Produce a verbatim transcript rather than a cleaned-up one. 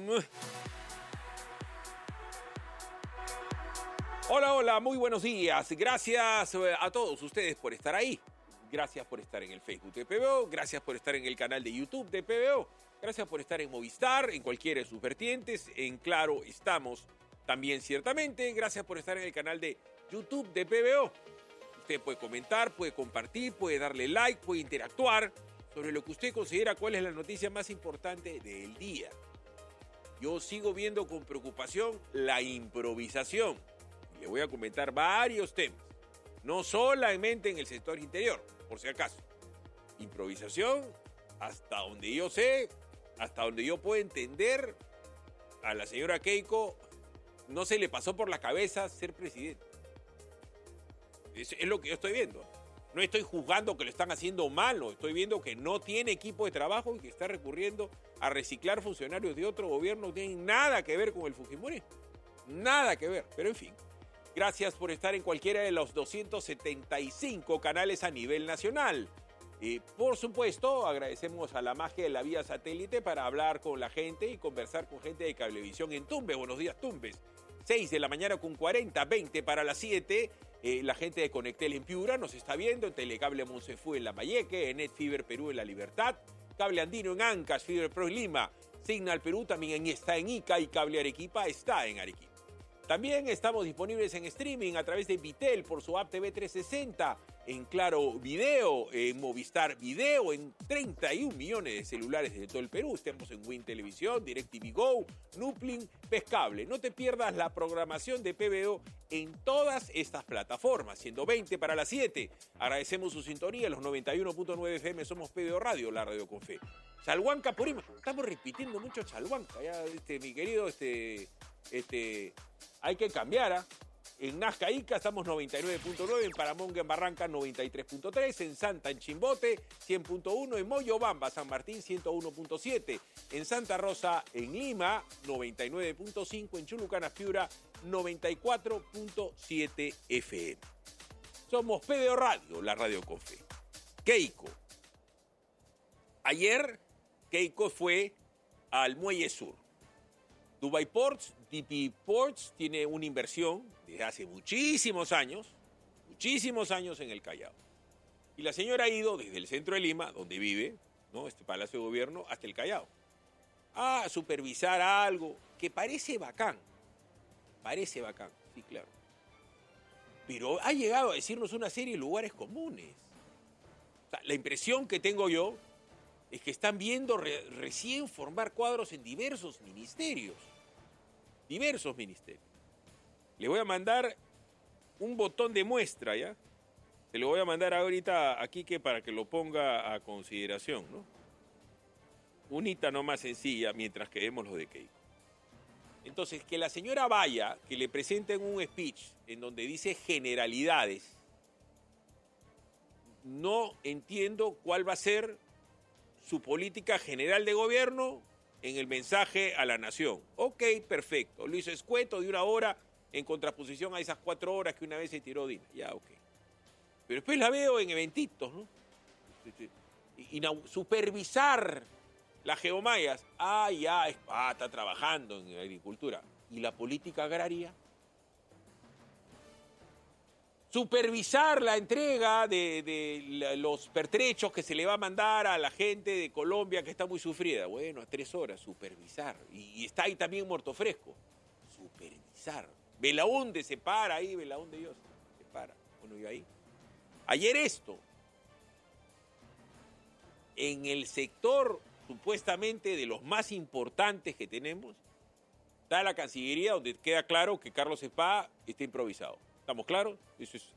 Hola, hola, muy buenos días. Gracias a todos ustedes por estar ahí. Gracias por estar en el Facebook de P B O. Gracias por estar en el canal de YouTube de P B O. Gracias por estar en Movistar, en cualquiera de sus vertientes. En Claro estamos también, ciertamente. Gracias por estar en el canal de YouTube de P B O. Usted puede comentar, puede compartir, puede darle like, puede interactuar sobre lo que usted considera cuál es la noticia más importante del día. Yo sigo viendo con preocupación la improvisación. Le voy a comentar varios temas, no solamente en el sector interior, por si acaso. Improvisación, hasta donde yo sé, hasta donde yo puedo entender, a la señora Keiko no se le pasó por la cabeza ser presidente. Es, es lo que yo estoy viendo. No estoy juzgando que lo están haciendo mal, no, estoy viendo que no tiene equipo de trabajo y que está recurriendo a reciclar funcionarios de otro gobierno. No tienen nada que ver con el Fujimori. Nada que ver, pero en fin. Gracias por estar en cualquiera de los doscientos setenta y cinco canales a nivel nacional. Y por supuesto, agradecemos a la magia de la vía satélite para hablar con la gente y conversar con gente de Cablevisión en Tumbes. Buenos días, Tumbes. seis de la mañana con cuarenta, veinte para las siete. Eh, la gente de Conectel en Piura nos está viendo, en Telecable Monsefu en Lambayeque, en NetFiber Perú en La Libertad, Cable Andino en Ancash, Fiber Pro en Lima, Signal Perú también está en Ica y Cable Arequipa está en Arequipa. También estamos disponibles en streaming a través de Vitel por su app T V trescientos sesenta, en Claro Video, en Movistar Video, en treinta y un millones de celulares de todo el Perú. Estamos en Win Televisión, DirecTV Go, Nuplin, Pescable. No te pierdas la programación de P B O en todas estas plataformas, siendo veinte para las siete. Agradecemos su sintonía, los noventa y uno punto nueve F M, somos P B O Radio, la radio con fe. Chalhuanca, Purímac, estamos repitiendo mucho Chalhuanca, ya, este, mi querido, este, este... hay que cambiar, ¿ah? ¿eh? En Nazca, Ica, estamos noventa y nueve punto nueve, en Paramonga, en Barranca, noventa y tres punto tres, en Santa, en Chimbote, cien punto uno, en Moyobamba, San Martín, ciento uno punto siete, en Santa Rosa, en Lima, noventa y nueve punto cinco, en Chulucanas, Piura, noventa y cuatro punto siete F M. Somos P B O Radio, la radio con fe. Keiko. Ayer, Keiko fue al Muelle Sur. Dubai Ports, D P Ports, tiene una inversión desde hace muchísimos años, muchísimos años en el Callao. Y la señora ha ido desde el centro de Lima, donde vive, ¿no?, este Palacio de Gobierno, hasta el Callao, a supervisar algo que parece bacán, parece bacán, sí, claro. Pero ha llegado a decirnos una serie de lugares comunes. O sea, la impresión que tengo yo es que están viendo re, recién formar cuadros en diversos ministerios. Diversos ministerios. Le voy a mandar un botón de muestra, ¿ya? Se lo voy a mandar ahorita a Quique para que lo ponga a consideración, ¿no? Unita nomás sencilla mientras que vemos lo de Keiko. Entonces, que la señora vaya, que le presenten un speech en donde dice generalidades. No entiendo cuál va a ser su política general de gobierno en el mensaje a la nación. Ok, perfecto. Lo hizo escueto de una hora en contraposición a esas cuatro horas que una vez se tiró Dina. Ya, ok. Pero después la veo en eventitos, ¿no? Y, y supervisar las geomayas. Ah, ya, ah, está trabajando en agricultura. ¿Y la política agraria? Supervisar la entrega de, de los pertrechos que se le va a mandar a la gente de Colombia que está muy sufrida. Bueno, a tres horas, supervisar. Y, y está ahí también Muerto Fresco. Supervisar. Belaúnde se para ahí, Belaúnde Dios. Se para. Bueno, yo ahí. Ayer esto. En el sector supuestamente de los más importantes que tenemos, está la Cancillería, donde queda claro que Carlos Espada está improvisado. ¿Estamos claros? Eso es